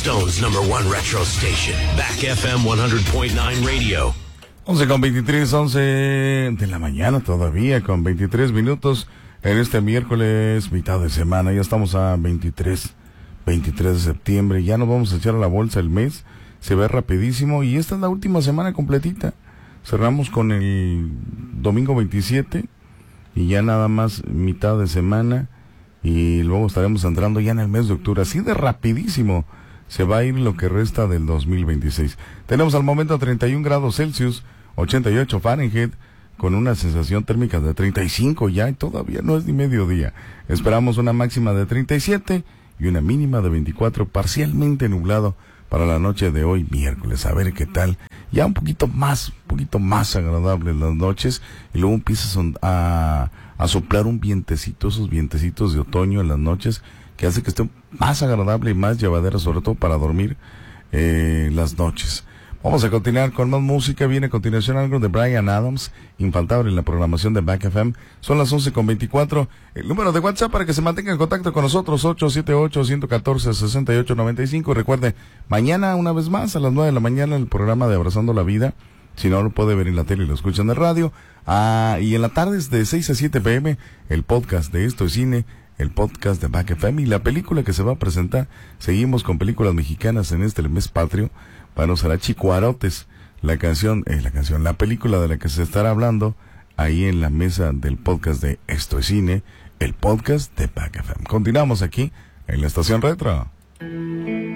Houston's #1 retro station, Back FM 100.9 Radio. 11:23, 11 de la mañana todavía, con 23 minutos en este miércoles, mitad de semana. Ya estamos a 23 de septiembre. Ya nos vamos a echar a la bolsa el mes. Se ve rapidísimo y esta es la última semana completita. Cerramos con el domingo 27 y ya nada más mitad de semana. Y luego estaremos entrando ya en el mes de octubre. Así de rapidísimo se va a ir lo que resta del 2026. Tenemos al momento 31 grados Celsius, 88 Fahrenheit, con una sensación térmica de 35 ya, y todavía no es ni mediodía. Esperamos una máxima de 37 y una mínima de 24, parcialmente nublado para la noche de hoy, miércoles. A ver qué tal. Ya un poquito más agradable las noches, y luego empieza a soplar un vientecito, esos vientecitos de otoño en las noches, que hace que esté más agradable y más llevadera, sobre todo para dormir las noches. Vamos a continuar con más música. Viene a continuación algo de Bryan Adams, infaltable en la programación de Back FM. Son las 11:24. El número de WhatsApp para que se mantenga en contacto con nosotros, 878-114-6895. Recuerde, mañana una vez más a las 9 de la mañana el programa de Abrazando la Vida. Si no lo puede ver en la tele y lo escuchan de radio. Y en la tarde de 6 a 7 p.m. el podcast de Esto es Cine, el podcast de Back FM y la película que se va a presentar. Seguimos con películas mexicanas en este mes patrio. Bueno, será Chicuarotes, la película de la que se estará hablando ahí en la mesa del podcast de Esto es Cine, el podcast de Back FM. Continuamos aquí en la Estación Retro.